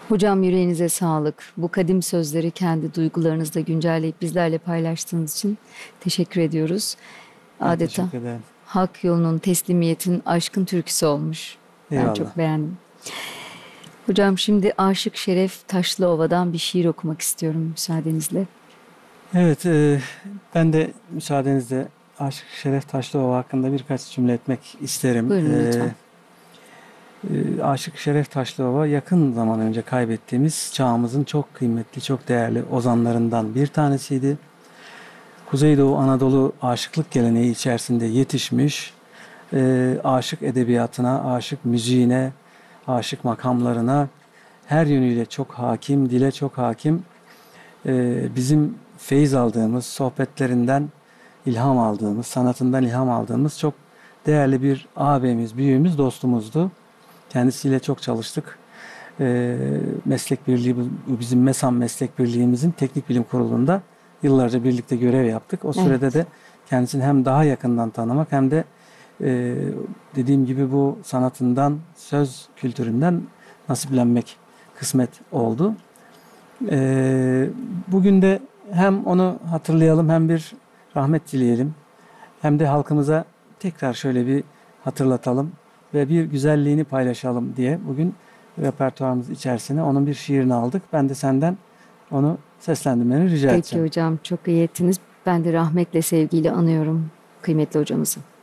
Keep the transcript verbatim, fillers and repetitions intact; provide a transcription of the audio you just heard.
Hocam yüreğinize sağlık. Bu kadim sözleri kendi duygularınızda güncelleyip bizlerle paylaştığınız için teşekkür ediyoruz. Ben Adeta teşekkür ederim. hak yolunun, teslimiyetin, aşkın türküsü olmuş. Ben Eyvallah. çok beğendim. Hocam şimdi Aşık Şeref Taşlıova'dan bir şiir okumak istiyorum müsaadenizle. Evet, e, ben de müsaadenizle Aşık Şeref Taşlıova hakkında birkaç cümle etmek isterim. Buyurun E, lütfen. e, Aşık Şeref Taşlıova yakın zaman önce kaybettiğimiz çağımızın çok kıymetli, çok değerli ozanlarından bir tanesiydi. Kuzeydoğu Anadolu aşıklık geleneği içerisinde yetişmiş, e, aşık edebiyatına, aşık müziğine, aşık makamlarına her yönüyle çok hakim, dile çok hakim. E, bizim feyiz aldığımız, sohbetlerinden ilham aldığımız, sanatından ilham aldığımız çok değerli bir ağabeyimiz, büyüğümüz, dostumuzdu. Kendisiyle çok çalıştık. E, meslek birliği, bu bizim MESAM Meslek Birliğimizin Teknik Bilim Kurulu'nda yıllarca birlikte görev yaptık. O sürede Evet. de kendisini hem daha yakından tanımak hem de e, dediğim gibi bu sanatından, söz kültüründen nasiplenmek kısmet oldu. E, bugün de hem onu hatırlayalım hem bir rahmet dileyelim. Hem de halkımıza tekrar şöyle bir hatırlatalım ve bir güzelliğini paylaşalım diye bugün repertuarımız içerisine onun bir şiirini aldık. Ben de senden onu seslendirmeni rica Peki edeceğim. hocam çok iyi ettiniz. Ben de rahmetle sevgiyle anıyorum kıymetli hocamızı.